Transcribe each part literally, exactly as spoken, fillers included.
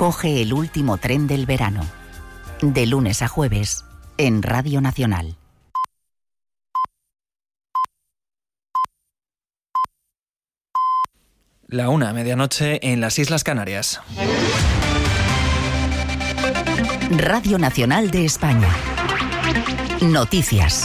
Coge el último tren del verano. De lunes a jueves, en Radio Nacional. La una, medianoche en las Islas Canarias. Radio Nacional de España. Noticias.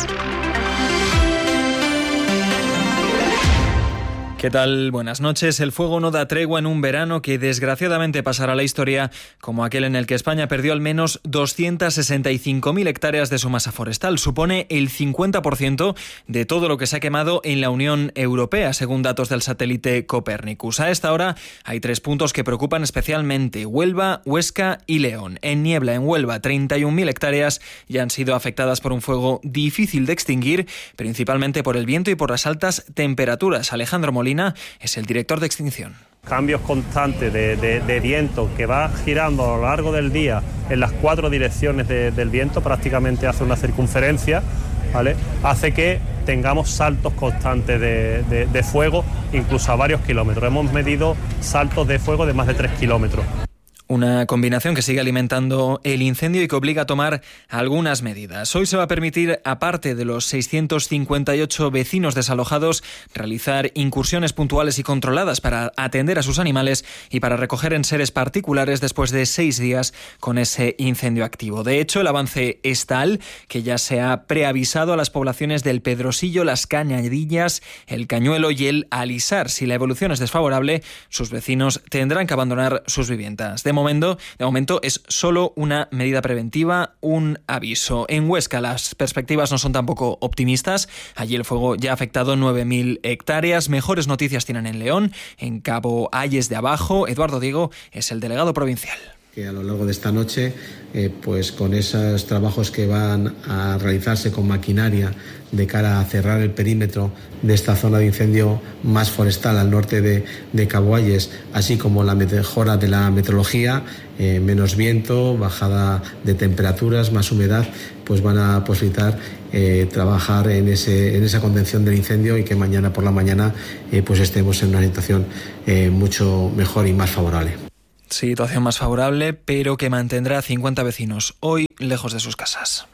¿Qué tal? Buenas noches. El fuego no da tregua en un verano que desgraciadamente pasará a la historia como aquel en el que España perdió al menos doscientas sesenta y cinco mil hectáreas de su masa forestal. Supone el cincuenta por ciento de todo lo que se ha quemado en la Unión Europea, según datos del satélite Copernicus. A esta hora hay tres puntos que preocupan especialmente: Huelva, Huesca y León. En Niebla, en Huelva, treinta y un mil hectáreas ya han sido afectadas por un fuego difícil de extinguir, principalmente por el viento y por las altas temperaturas. Alejandro Molina es el director de extinción. Cambios constantes de, de, de viento que va girando a lo largo del día en las cuatro direcciones de, del viento, prácticamente hace una circunferencia, ¿vale? Hace que tengamos saltos constantes de, de, de fuego, incluso a varios kilómetros. Hemos medido saltos de fuego de más de tres kilómetros. Una combinación que sigue alimentando el incendio y que obliga a tomar algunas medidas. Hoy se va a permitir, aparte de los seiscientos cincuenta y ocho vecinos desalojados, realizar incursiones puntuales y controladas para atender a sus animales y para recoger enseres particulares después de seis días con ese incendio activo. De hecho, el avance es tal que ya se ha preavisado a las poblaciones del Pedrosillo, Las Cañadillas, el Cañuelo y el Alisar. Si la evolución es desfavorable, sus vecinos tendrán que abandonar sus viviendas. De momento, de momento es solo una medida preventiva, un aviso. En Huesca las perspectivas no son tampoco optimistas. Allí el fuego ya ha afectado nueve mil hectáreas. Mejores noticias tienen en León, en Cabo Ayes de Abajo. Eduardo Diego es el delegado provincial. Que a lo largo de esta noche, eh, pues con esos trabajos que van a realizarse con maquinaria de cara a cerrar el perímetro de esta zona de incendio más forestal al norte de, de Cabo Ayes, así como la mejora de la meteorología, eh, menos viento, bajada de temperaturas, más humedad, pues van a posibilitar eh, trabajar en, ese, en esa contención del incendio y que mañana por la mañana eh, pues estemos en una situación eh, mucho mejor y más favorable. Situación más favorable, pero que mantendrá a cincuenta vecinos hoy lejos de sus casas.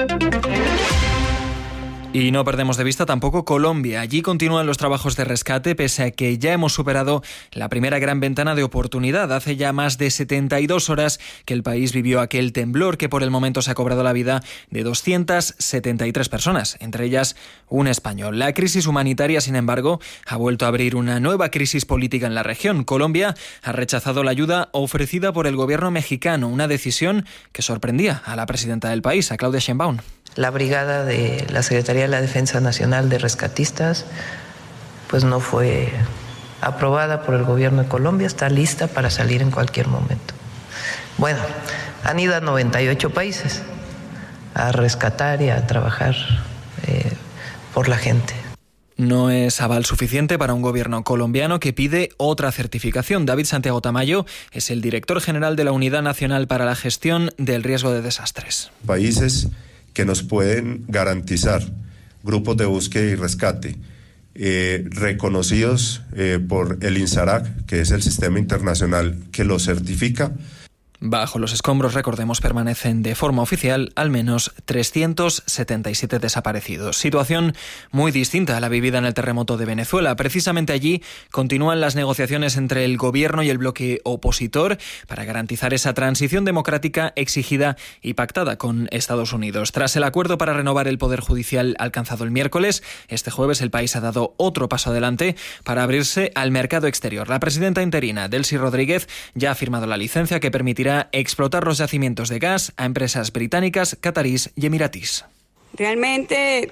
Y no perdemos de vista tampoco Colombia. Allí continúan los trabajos de rescate, pese a que ya hemos superado la primera gran ventana de oportunidad. Hace ya más de setenta y dos horas que el país vivió aquel temblor que por el momento se ha cobrado la vida de doscientas setenta y tres personas, entre ellas un español. La crisis humanitaria, sin embargo, ha vuelto a abrir una nueva crisis política en la región. Colombia ha rechazado la ayuda ofrecida por el gobierno mexicano, una decisión que sorprendía a la presidenta del país, a Claudia Sheinbaum. La brigada de la Secretaría de la Defensa Nacional de Rescatistas pues no fue aprobada por el gobierno de Colombia, está lista para salir en cualquier momento. Bueno, han ido a noventa y ocho países a rescatar y a trabajar eh, por la gente. No es aval suficiente para un gobierno colombiano que pide otra certificación. David Santiago Tamayo es el director general de la Unidad Nacional para la Gestión del Riesgo de Desastres. Países que nos pueden garantizar grupos de búsqueda y rescate eh, reconocidos eh, por el INSARAC, que es el sistema internacional que los certifica. Bajo los escombros, recordemos, permanecen de forma oficial al menos trescientos setenta y siete desaparecidos. Situación muy distinta a la vivida en el terremoto de Venezuela. Precisamente allí continúan las negociaciones entre el gobierno y el bloque opositor para garantizar esa transición democrática exigida y pactada con Estados Unidos. Tras el acuerdo para renovar el Poder Judicial alcanzado el miércoles, este jueves el país ha dado otro paso adelante para abrirse al mercado exterior. La presidenta interina, Delcy Rodríguez, ya ha firmado la licencia que permitirá explotar los yacimientos de gas a empresas británicas, catarís y emiratís. Realmente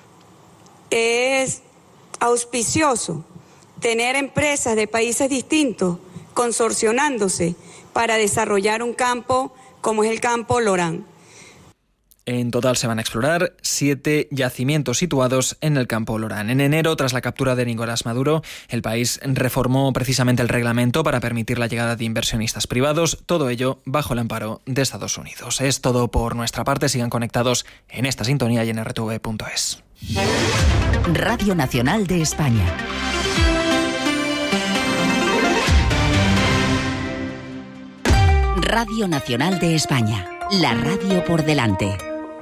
es auspicioso tener empresas de países distintos consorcionándose para desarrollar un campo como es el campo Lorán. En total se van a explorar siete yacimientos situados en el campo Lorán. En enero, tras la captura de Nicolás Maduro, el país reformó precisamente el reglamento para permitir la llegada de inversionistas privados, todo ello bajo el amparo de Estados Unidos. Es todo por nuestra parte. Sigan conectados en esta sintonía y en R T V punto es. Radio Nacional de España. Radio Nacional de España, la radio por delante.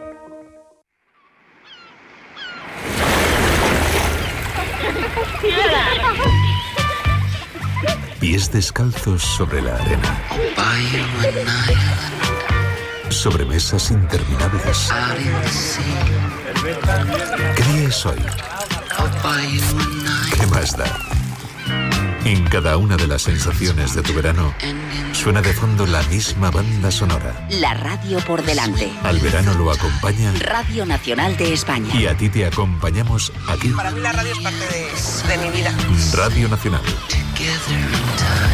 Pies descalzos sobre la arena. Sobremesas interminables. ¿Qué día es hoy? ¿Qué más da? En cada una de las sensaciones de tu verano suena de fondo la misma banda sonora. La radio por delante. Al verano lo acompaña Radio Nacional de España. Y a ti te acompañamos aquí. Para mí la radio es parte de, de mi vida. Radio Nacional.